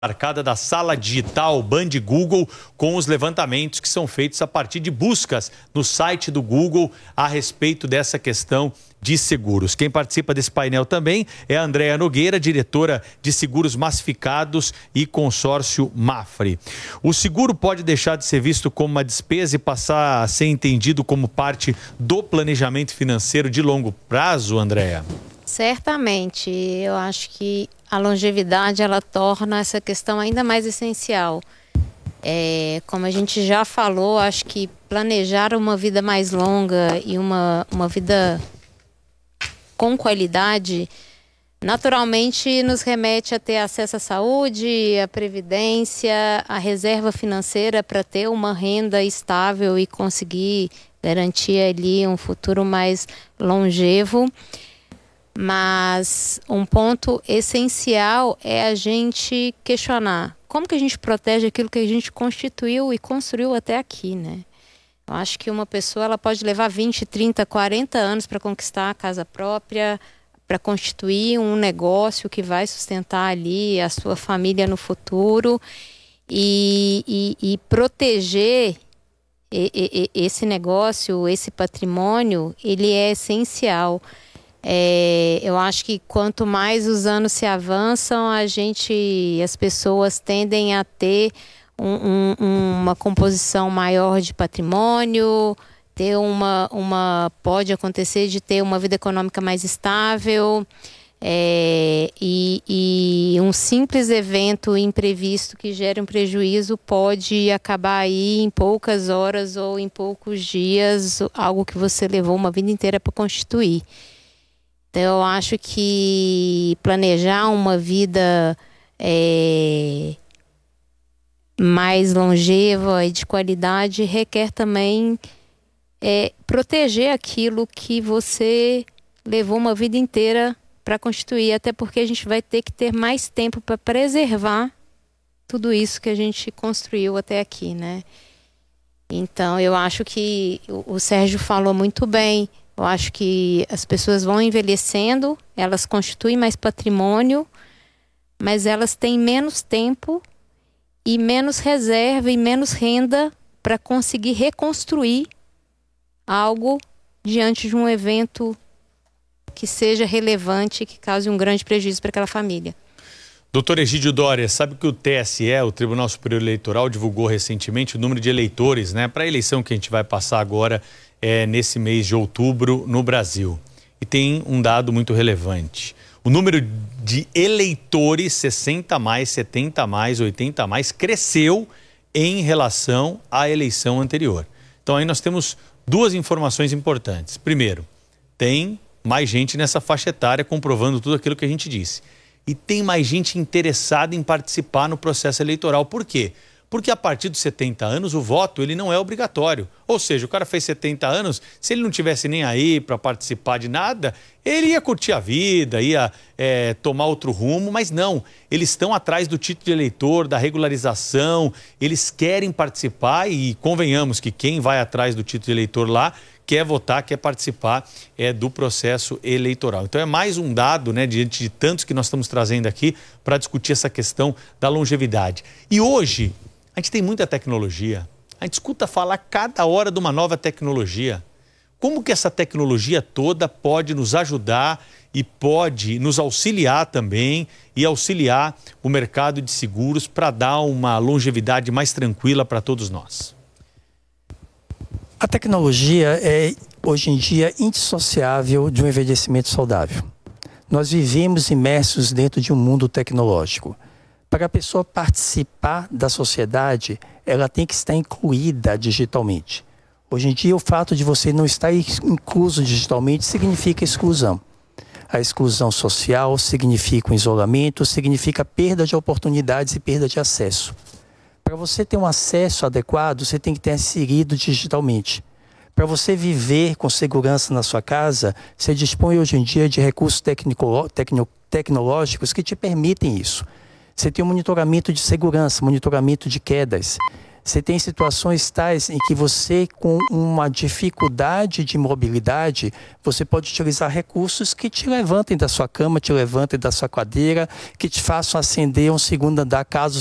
marcada da sala digital Band Google com os levantamentos que são feitos a partir de buscas no site do Google a respeito dessa questão de seguros. Quem participa desse painel também é a Andréa Nogueira, diretora de seguros massificados e consórcio Mafre. O seguro pode deixar de ser visto como uma despesa e passar a ser entendido como parte do planejamento financeiro de longo prazo, Andréa? Certamente. Eu acho que a longevidade ela torna essa questão ainda mais essencial. Como a gente já falou, acho que planejar uma vida mais longa e uma vida com qualidade naturalmente nos remete a ter acesso à saúde, à previdência, à reserva financeira para ter uma renda estável e conseguir garantir ali um futuro mais longevo. Mas um ponto essencial é a gente questionar como que a gente protege aquilo que a gente constituiu e construiu até aqui, né? Eu acho que uma pessoa ela pode levar 20, 30, 40 anos para conquistar a casa própria, para constituir um negócio que vai sustentar ali a sua família no futuro e proteger esse negócio, esse patrimônio, ele é essencial. Eu acho que quanto mais os anos se avançam, as pessoas tendem a ter uma composição maior de patrimônio, pode acontecer de ter uma vida econômica mais estável, e um simples evento imprevisto que gere um prejuízo pode acabar aí em poucas horas ou em poucos dias, algo que você levou uma vida inteira para constituir. Então, eu acho que planejar uma vida mais longeva e de qualidade requer também proteger aquilo que você levou uma vida inteira para constituir, até porque a gente vai ter que ter mais tempo para preservar tudo isso que a gente construiu até aqui, né? Então, eu acho que o Sérgio falou muito bem. Eu acho que as pessoas vão envelhecendo, elas constituem mais patrimônio, mas elas têm menos tempo e menos reserva e menos renda para conseguir reconstruir algo diante de um evento que seja relevante, que cause um grande prejuízo para aquela família. Doutor Egídio Doria, sabe que o TSE, o Tribunal Superior Eleitoral, divulgou recentemente o número de eleitores, né, para a eleição que a gente vai passar agora nesse mês de outubro no Brasil. E tem um dado muito relevante. O número de eleitores 60 mais, 70 mais, 80 mais cresceu em relação à eleição anterior. Então aí nós temos duas informações importantes. Primeiro, tem mais gente nessa faixa etária comprovando tudo aquilo que a gente disse. E tem mais gente interessada em participar no processo eleitoral. Por quê? Porque a partir dos 70 anos o voto ele não é obrigatório. Ou seja, o cara fez 70 anos, se ele não tivesse nem aí para participar de nada, ele ia curtir a vida, ia tomar outro rumo, mas não. Eles estão atrás do título de eleitor, da regularização, eles querem participar e convenhamos que quem vai atrás do título de eleitor lá quer votar, quer participar do processo eleitoral. Então é mais um dado, né, diante de tantos que nós estamos trazendo aqui para discutir essa questão da longevidade. E hoje a gente tem muita tecnologia, a gente escuta falar cada hora de uma nova tecnologia. Como que essa tecnologia toda pode nos ajudar e pode nos auxiliar também e auxiliar o mercado de seguros para dar uma longevidade mais tranquila para todos nós? A tecnologia é, hoje em dia, indissociável de um envelhecimento saudável. Nós vivemos imersos dentro de um mundo tecnológico. Para a pessoa participar da sociedade, ela tem que estar incluída digitalmente. Hoje em dia, o fato de você não estar incluso digitalmente significa exclusão. A exclusão social significa um isolamento, significa perda de oportunidades e perda de acesso. Para você ter um acesso adequado, você tem que ter inserido digitalmente. Para você viver com segurança na sua casa, você dispõe hoje em dia de recursos tecnológicos que te permitem isso. Você tem um monitoramento de segurança, monitoramento de quedas. Você tem situações tais em que você, com uma dificuldade de mobilidade, você pode utilizar recursos que te levantem da sua cama, te levantem da sua cadeira, que te façam ascender um segundo andar caso